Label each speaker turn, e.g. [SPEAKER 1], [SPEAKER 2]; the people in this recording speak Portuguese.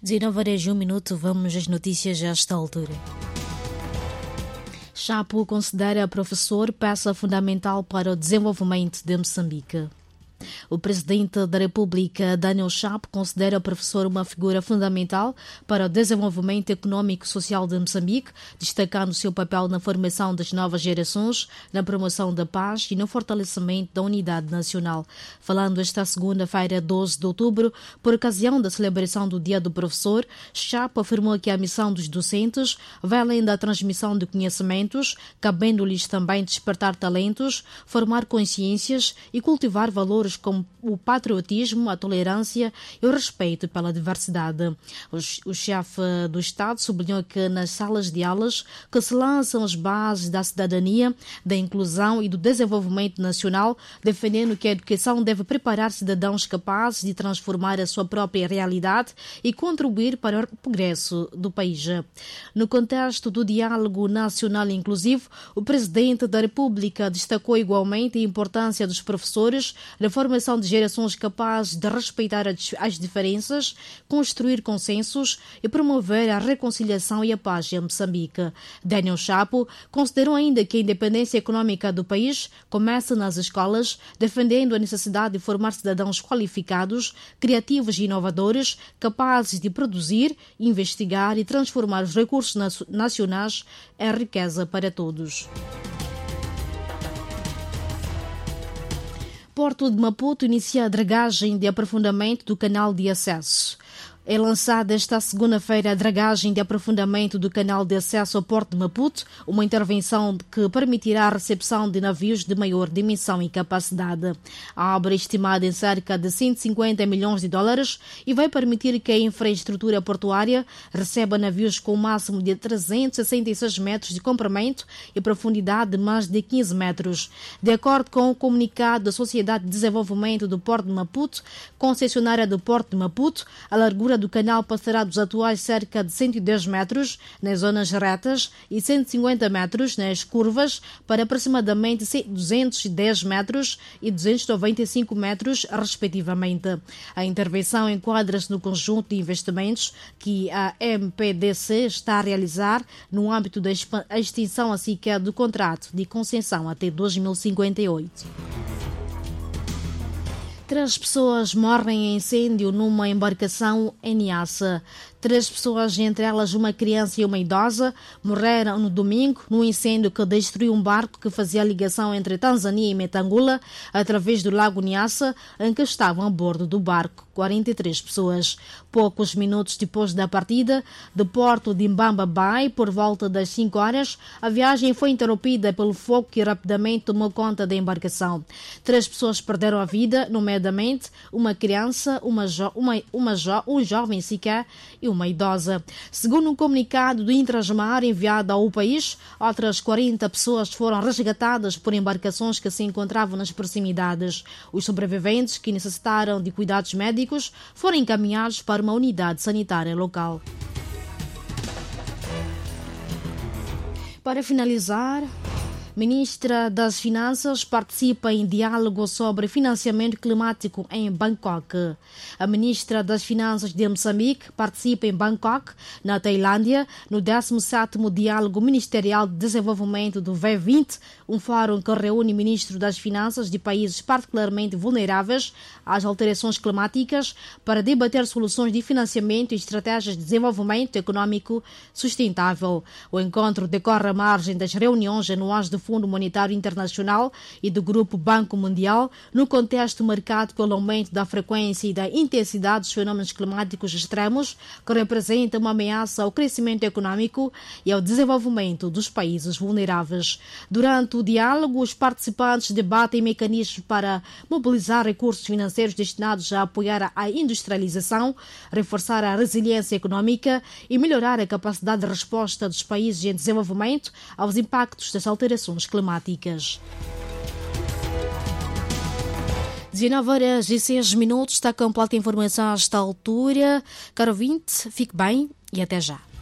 [SPEAKER 1] 19h01, vamos às notícias a esta altura. Chapo considera professor peça fundamental para o desenvolvimento de Moçambique. O presidente da República, Daniel Chapo, considera o professor uma figura fundamental para o desenvolvimento econômico e social de Moçambique, destacando seu papel na formação das novas gerações, na promoção da paz e no fortalecimento da unidade nacional. Falando esta segunda-feira, 12 de outubro, por ocasião da celebração do Dia do Professor, Chapo afirmou que a missão dos docentes vai além da transmissão de conhecimentos, cabendo-lhes também despertar talentos, formar consciências e cultivar valores como o patriotismo, a tolerância e o respeito pela diversidade. O chefe do Estado sublinhou que nas salas de aulas que se lançam as bases da cidadania, da inclusão e do desenvolvimento nacional, defendendo que a educação deve preparar cidadãos capazes de transformar a sua própria realidade e contribuir para o progresso do país. No contexto do diálogo nacional inclusivo, o presidente da República destacou igualmente a importância dos professores na formação de gerações capazes de respeitar as diferenças, construir consensos e promover a reconciliação e a paz em Moçambique. Daniel Chapo considerou ainda que a independência econômica do país começa nas escolas, defendendo a necessidade de formar cidadãos qualificados, criativos e inovadores, capazes de produzir, investigar e transformar os recursos nacionais em riqueza para todos. Porto de Maputo inicia a dragagem de aprofundamento do canal de acesso. É lançada esta segunda-feira a dragagem de aprofundamento do canal de acesso ao Porto de Maputo, uma intervenção que permitirá a recepção de navios de maior dimensão e capacidade. A obra é estimada em cerca de 150 milhões de dólares e vai permitir que a infraestrutura portuária receba navios com um máximo de 366 metros de comprimento e profundidade de mais de 15 metros. De acordo com o comunicado da Sociedade de Desenvolvimento do Porto de Maputo, concessionária do Porto de Maputo, a largura do canal passará dos atuais cerca de 110 metros nas zonas retas e 150 metros nas curvas para aproximadamente 210 metros e 295 metros, respectivamente. A intervenção enquadra-se no conjunto de investimentos que a MPDC está a realizar no âmbito da extinção assim que do contrato de concessão até 2058. 3 pessoas morrem em incêndio numa embarcação em Niassa. 3 pessoas, entre elas uma criança e uma idosa, morreram no domingo num incêndio que destruiu um barco que fazia ligação entre Tanzânia e Metangula através do lago Niassa, em que estavam a bordo do barco 43 pessoas. Poucos minutos depois da partida do porto de Mbamba Bay, por volta das 5 horas, a viagem foi interrompida pelo fogo que rapidamente tomou conta da embarcação. 3 pessoas perderam a vida, nomeadamente uma criança, um jovem sequer e uma idosa. Segundo um comunicado do Intrasmar enviado ao país, outras 40 pessoas foram resgatadas por embarcações que se encontravam nas proximidades. Os sobreviventes, que necessitaram de cuidados médicos, foram encaminhados para uma unidade sanitária local. Para finalizar, Ministra das Finanças participa em diálogo sobre financiamento climático em Bangkok. A Ministra das Finanças de Moçambique participa em Bangkok, na Tailândia, no 17º Diálogo Ministerial de Desenvolvimento do V20, um fórum que reúne ministros das Finanças de países particularmente vulneráveis às alterações climáticas para debater soluções de financiamento e estratégias de desenvolvimento econômico sustentável. O encontro decorre à margem das reuniões anuais do Fundo Monetário Internacional e do Grupo Banco Mundial, no contexto marcado pelo aumento da frequência e da intensidade dos fenômenos climáticos extremos, que representa uma ameaça ao crescimento econômico e ao desenvolvimento dos países vulneráveis. Durante o diálogo, os participantes debatem mecanismos para mobilizar recursos financeiros destinados a apoiar a industrialização, reforçar a resiliência econômica e melhorar a capacidade de resposta dos países em desenvolvimento aos impactos das alterações climáticas. 19h06, está completa a informação a esta altura. Caro ouvinte, fique bem e até já.